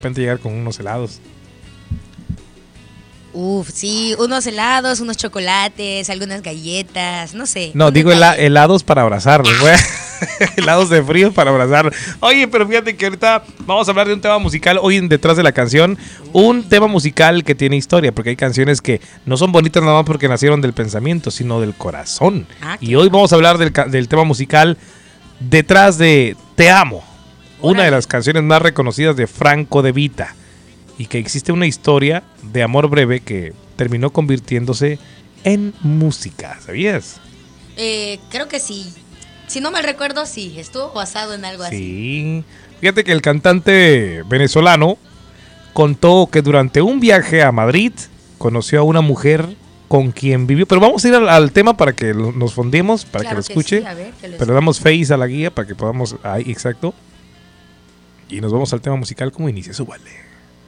repente llegar con unos helados. Sí, unos helados, unos chocolates, algunas galletas, no sé. No, digo helados para abrazarlos, güey. Helados de frío para abrazarlos. Oye, pero fíjate que ahorita vamos a hablar de un tema musical hoy en Detrás de la Canción. Un tema musical que tiene historia, porque hay canciones que no son bonitas nada más porque nacieron del pensamiento, sino del corazón. Y hoy vamos a hablar del tema musical Detrás de Te Amo, una de las canciones más reconocidas de Franco De Vita. Y que existe una historia de amor breve que terminó convirtiéndose en música, ¿sabías? Creo que sí. Si no mal recuerdo, sí. Estuvo basado en algo así. Sí. Fíjate que el cantante venezolano contó que durante un viaje a Madrid conoció a una mujer con quien vivió. Pero vamos a ir al tema para que nos fondemos, para que lo escuche. Sí, a ver, pero le damos face a la guía para que podamos... Ahí, exacto. Y nos vamos al tema musical. ¿Cómo inicia? Súbale.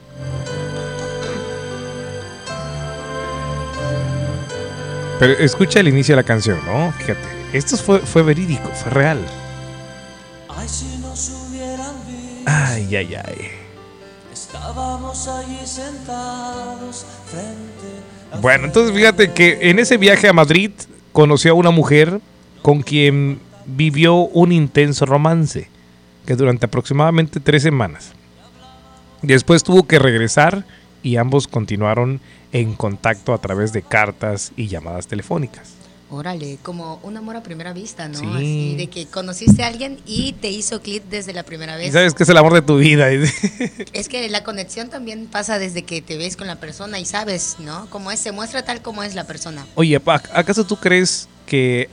Pero escucha el inicio de la canción, ¿no? Fíjate, esto fue verídico, fue real. Ay, si nos hubieran visto. Ay, ay, ay. Estábamos allí sentados frente. Bueno, entonces fíjate que en ese viaje a Madrid conoció a una mujer con quien vivió un intenso romance que durante aproximadamente 3 semanas. Después tuvo que regresar y ambos continuaron en contacto a través de cartas y llamadas telefónicas. Órale, como un amor a primera vista, ¿no? Sí. Así de que conociste a alguien y te hizo clic desde la primera vez. ¿Y sabes que es el amor de tu vida? Es que la conexión también pasa desde que te ves con la persona y sabes, ¿no? Cómo es, se muestra tal como es la persona. Oye, ¿acaso tú crees que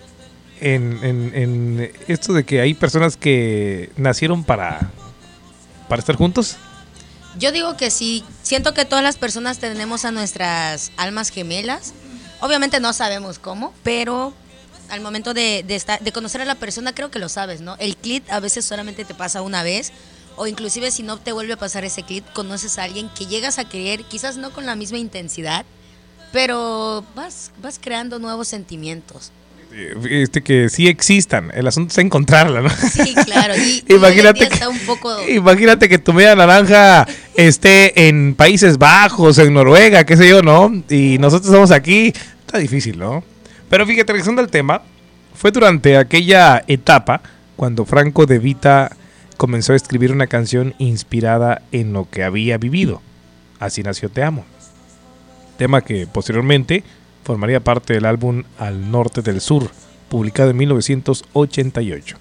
en esto de que hay personas que nacieron para estar juntos? Yo digo que sí, siento que todas las personas tenemos a nuestras almas gemelas. Obviamente no sabemos cómo, pero al momento de conocer a la persona creo que lo sabes, ¿no? El clic a veces solamente te pasa una vez, o inclusive si no te vuelve a pasar ese clic, conoces a alguien que llegas a querer, quizás no con la misma intensidad, pero vas creando nuevos sentimitos. Que sí existan, el asunto es encontrarla, ¿no? Sí, claro. Y imagínate que tu media naranja esté en Países Bajos, en Noruega, qué sé yo, ¿no? Y nosotros estamos aquí, está difícil, ¿no? Pero fíjate, regresando al tema, fue durante aquella etapa cuando Franco De Vita comenzó a escribir una canción inspirada en lo que había vivido. Así nació Te Amo. Tema que posteriormente formaría parte del álbum Al Norte del Sur, publicado en 1988.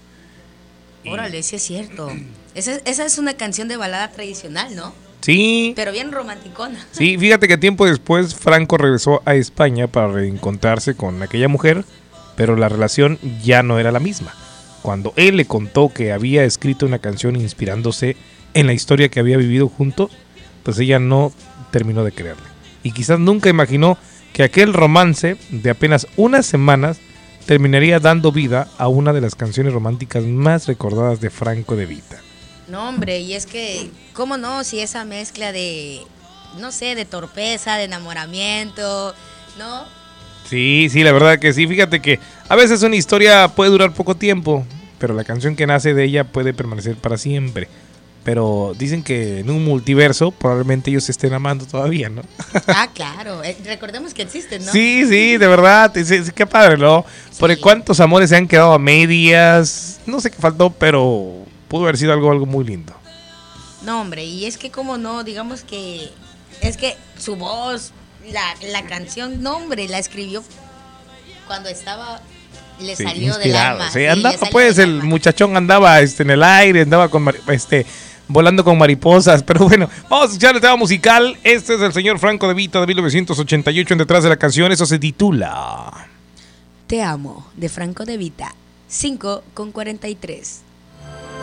Órale, sí es cierto. Esa es una canción de balada tradicional, ¿no? Sí. Pero bien romanticona. Sí, fíjate que tiempo después Franco regresó a España para reencontrarse con aquella mujer, pero la relación ya no era la misma. Cuando él le contó que había escrito una canción inspirándose en la historia que había vivido juntos, pues ella no terminó de creerle. Y quizás nunca imaginó que aquel romance de apenas unas semanas terminaría dando vida a una de las canciones románticas más recordadas de Franco De Vita. No, hombre, y es que, ¿cómo no? Si esa mezcla de, no sé, de torpeza, de enamoramiento, ¿no? Sí, la verdad que sí. Fíjate que a veces una historia puede durar poco tiempo, pero la canción que nace de ella puede permanecer para siempre. Pero dicen que en un multiverso probablemente ellos se estén amando todavía, ¿no? Ah, claro. Recordemos que existen, ¿no? Sí, de verdad. Sí, qué padre, ¿no? Sí. Porque cuántos amores se han quedado a medias. No sé qué faltó, pero pudo haber sido algo muy lindo. No, hombre, y es que como no, digamos que es que su voz, la canción, no, hombre, la escribió cuando estaba... Le salió del alma. Sí, andaba, pues, el muchachón andaba en el aire, andaba con volando con mariposas, pero bueno, vamos a escuchar el tema musical. Este es el señor Franco De Vita de 1988 en Detrás de la Canción. Eso se titula Te Amo, de Franco De Vita, 5:43.